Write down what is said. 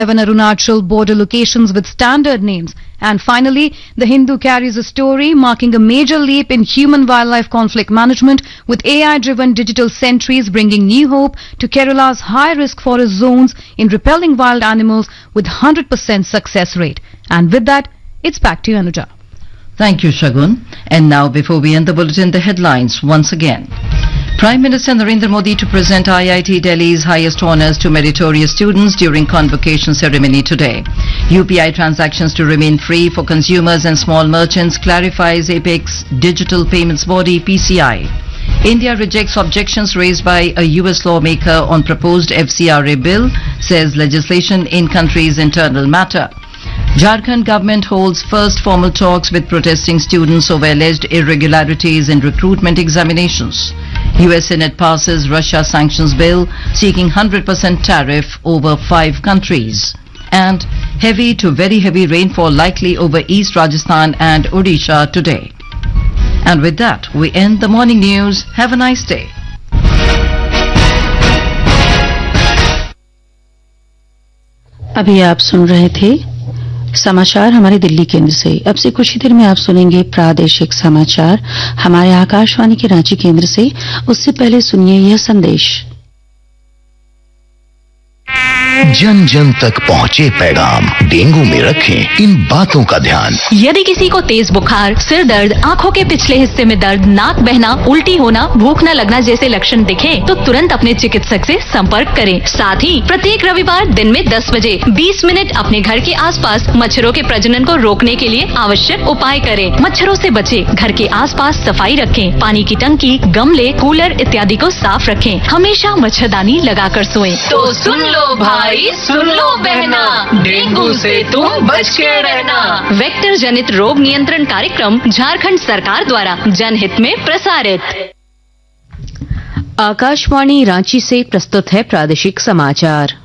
7 Arunachal border locations with standard names. And finally, The Hindu carries a story marking a major leap in human-wildlife conflict management with AI-driven digital sentries bringing new hope to Kerala's high-risk forest zones in repelling wild animals with 100% success rate. And with that, it's back to you, Anuja. Thank you, Shagun. And now, before we end the bulletin, the headlines once again. Prime Minister Narendra Modi to present IIT Delhi's highest honours to meritorious students during convocation ceremony today. UPI transactions to remain free for consumers and small merchants, clarifies Apex Digital Payments Body PCI. India rejects objections raised by a US lawmaker on proposed FCRA bill, says legislation in country's internal matter. Jharkhand government holds first formal talks with protesting students over alleged irregularities in recruitment examinations. US Senate passes Russia sanctions bill seeking 100% tariff over 5 countries. And heavy to very heavy rainfall likely over East Rajasthan and Odisha today. And with that, we end the morning news. Have a nice day. अभी आप सुन रहे थे समाचार हमारे दिल्ली केंद्र से। अब से कुछ ही देर में आप सुनेंगे प्रादेशिक समाचार हमारे आकाशवाणी के रांची केंद्र से। उससे पहले सुनिए यह संदेश। जन जन तक पहुँचे पैगाम, डेंगू में रखें इन बातों का ध्यान। यदि किसी को तेज बुखार, सिर दर्द, आँखों के पिछले हिस्से में दर्द, नाक बहना, उल्टी होना, भूख न लगना जैसे लक्षण दिखे तो तुरंत अपने चिकित्सक से संपर्क करें। साथ ही प्रत्येक रविवार दिन में 10 बजे 20 मिनट अपने घर के आसपास मच्छरों के प्रजनन को रोकने के लिए आवश्यक उपाय करें। मच्छरों से बचे, घर के आसपास सफाई रखें, पानी की टंकी, गमले, कूलर इत्यादि को साफ रखें। हमेशा मच्छरदानी लगाकर सोएं। तो सुन लो भाई, सुन लो बहना, डेंगू से तुम बच के रहना। वेक्टर जनित रोग नियंत्रण कार्यक्रम झारखंड सरकार द्वारा जनहित में प्रसारित। आकाशवाणी रांची से प्रस्तुत है प्रादेशिक समाचार।